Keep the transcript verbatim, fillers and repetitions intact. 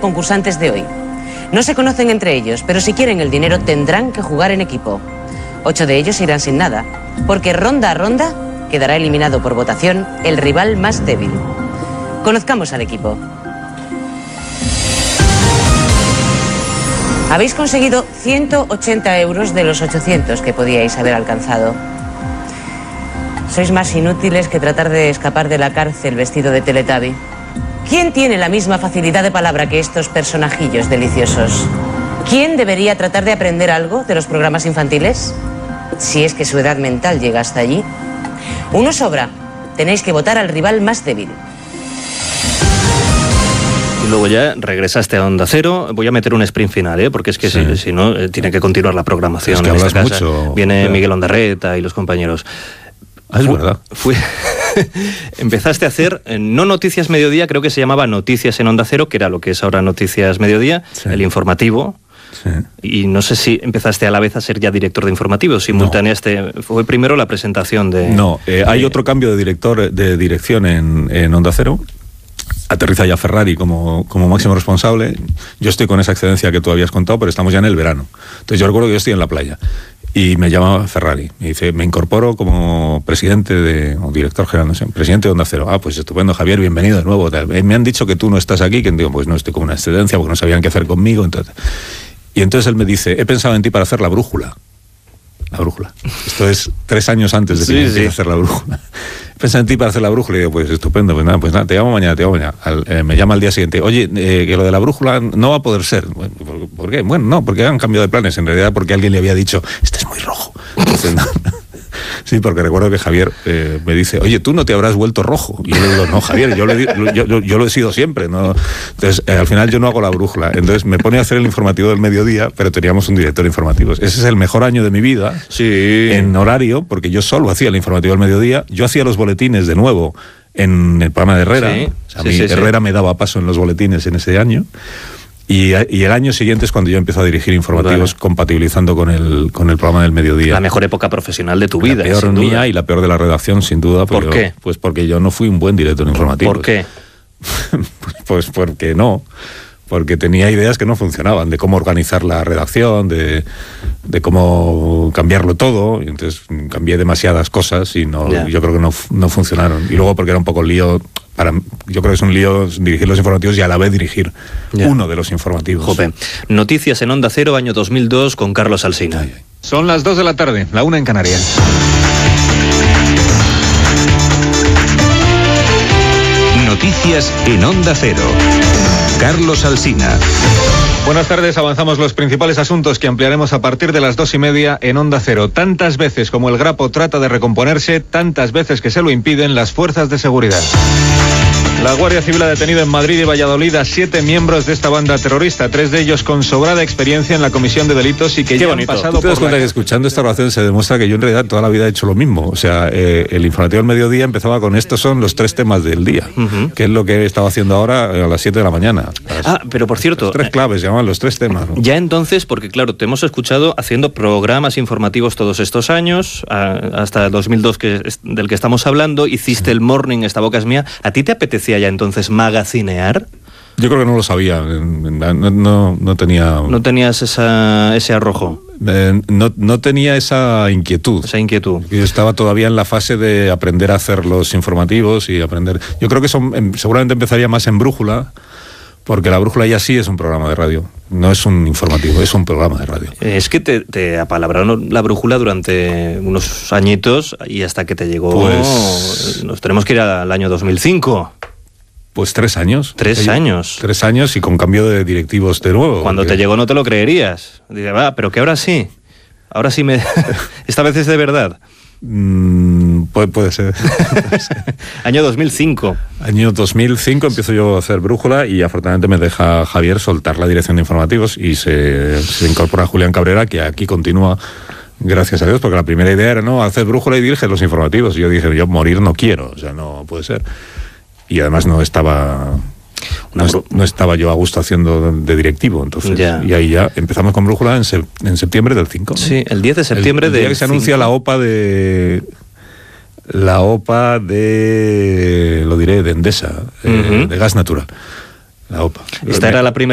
concursantes de hoy. No se conocen entre ellos, pero si quieren el dinero tendrán que jugar en equipo. Ocho de ellos irán sin nada, porque ronda a ronda quedará eliminado por votación el rival más débil. Conozcamos al equipo. Habéis conseguido ciento ochenta euros de los ochocientos que podíais haber alcanzado. Sois más inútiles que tratar de escapar de la cárcel vestido de Teletubby. ¿Quién tiene la misma facilidad de palabra que estos personajillos deliciosos? ¿Quién debería tratar de aprender algo de los programas infantiles? Si es que su edad mental llega hasta allí. Uno sobra. Tenéis que votar al rival más débil. Y luego ya regresaste a Onda Cero. Voy a meter un sprint final, ¿eh? Porque es que sí. si, si no, eh, tiene que continuar la programación. Es que en hablas esta casa. mucho. Viene Claro. Miguel Ondarreta y los compañeros. Ah, es verdad. Fue, empezaste a hacer, eh, no Noticias Mediodía, creo que se llamaba Noticias en Onda Cero, que era lo que es ahora Noticias Mediodía, Sí. el informativo. Sí. Y no sé si empezaste a la vez a ser ya director de informativos, simultaneaste. Fue primero la presentación de... No, eh, hay de- otro cambio de director de dirección en, en Onda Cero. Aterriza ya Ferrari como, como máximo responsable. Yo estoy con esa excedencia que tú habías contado, pero estamos ya en el verano. Entonces yo recuerdo que yo estoy en la playa y me llama Ferrari. Me dice, me incorporo como presidente de, o director general, no sé, presidente de Onda Cero. Ah, pues estupendo, Javier, bienvenido de nuevo. Eh, Me han dicho que tú no estás aquí, que digo, pues no, estoy con una excedencia porque no sabían qué hacer conmigo. Entonces, y entonces él me dice, he pensado en ti para hacer la brújula. La brújula. Esto es tres años antes de que Sí, me empiece sí. a hacer la brújula. Pensé en ti para hacer la brújula y digo, pues estupendo, pues nada, pues nada, te llamo mañana, te llamo mañana. Al, eh, me llama al día siguiente, oye, eh, que lo de la brújula no va a poder ser. Bueno, ¿por, por qué? Bueno, no, porque han cambiado de planes, en realidad porque alguien le había dicho, este es muy rojo. Entonces, no. Sí, porque recuerdo que Javier eh, me dice, oye, tú no te habrás vuelto rojo. Y yo le digo, no, Javier, yo, le, yo, yo, yo lo he sido siempre. ¿no? Entonces, eh, al final yo no hago la brújula. Entonces me pone a hacer el informativo del mediodía, pero teníamos un director de informativos. Ese es el mejor año de mi vida. Sí. En horario, porque yo solo hacía el informativo del mediodía. Yo hacía los boletines de nuevo en el programa de Herrera. Sí, o sea, sí, a mí sí, sí. Herrera me daba paso en los boletines en ese año. Y, y el año siguiente es cuando yo empiezo a dirigir informativos, Vale. compatibilizando con el, con el programa del mediodía. La mejor época profesional de tu vida. La peor sin duda. mía y la peor de la redacción, sin duda. ¿Por pero- qué? Pues porque yo no fui un buen director informativo. ¿Por qué? Pues porque no. Porque tenía ideas que no funcionaban, de cómo organizar la redacción, de, de cómo cambiarlo todo. Y entonces cambié demasiadas cosas y no, Ya. yo creo que no, no funcionaron. Y luego porque era un poco lío, para, yo creo que es un lío dirigir los informativos y a la vez dirigir Ya. uno de los informativos. Jope. Noticias en Onda Cero, año dos mil dos, con Carlos Alsina. Ay, ay. Son las dos de la tarde, la una en Canarias. Noticias en Onda Cero. Carlos Alsina. Buenas tardes, avanzamos los principales asuntos que ampliaremos a partir de las dos y media en Onda Cero. Tantas veces como el Grapo trata de recomponerse, tantas veces que se lo impiden las fuerzas de seguridad. La Guardia Civil ha detenido en Madrid y Valladolid a siete miembros de esta banda terrorista, tres de ellos con sobrada experiencia en la comisión de delitos y que Qué ya bonito. han pasado Tú te das por cuenta la... que escuchando esta oración se demuestra que yo en realidad toda la vida he hecho lo mismo. O sea, eh, el informativo del mediodía empezaba con estos son los tres temas del día, Ujú. que es lo que he estado haciendo ahora a las siete de la mañana. Las- Ah, pero por cierto, las tres claves, se llaman los tres temas. ¿no? ya entonces, porque claro, te hemos escuchado haciendo programas informativos todos estos años, a- hasta dos mil dos que es del que estamos hablando, hiciste el Morning, Esta boca es mía. ¿A ti te apetecía ya entonces magacinear? Yo creo que no lo sabía, no, no, no tenía, ¿No tenías esa, ese arrojo, eh, no, no tenía esa inquietud. esa inquietud? Yo estaba todavía en la fase de aprender a hacer los informativos y aprender. Yo creo que eso em, seguramente empezaría más en Brújula, porque la Brújula ya sí es un programa de radio, no es un informativo, es un programa de radio. Es que te, te apalabraron la brújula durante unos añitos y hasta que te llegó... Pues- Nos tenemos que ir al año dos mil cinco. Pues tres años. Tres Eh, años. Tres años y con cambio de directivos de nuevo. Cuando porque- te llegó no te lo creerías. Dice, va, pero que ahora sí. Ahora sí me... Esta vez es de verdad. Mm, puede, puede ser. Año dos mil cinco. Año dos mil cinco empiezo yo a hacer Brújula y afortunadamente me deja Javier soltar la dirección de informativos y se, se incorpora Julián Cabrera, que aquí continúa, gracias a Dios, porque la primera idea era, no, hacer Brújula y dirige los informativos. Y yo dije, yo morir no quiero, o sea, no puede ser. Y además no estaba... No, Bru- no estaba yo a gusto haciendo de directivo, entonces. Ya. Y ahí ya empezamos con Brújula en, sep- en septiembre del cinco. ¿no? Sí, el diez de septiembre El- el día del que se anuncia cinco. la OPA de... La OPA de... Lo diré, de Endesa, eh, Ujú. de gas natural. La OPA. Esta era la primera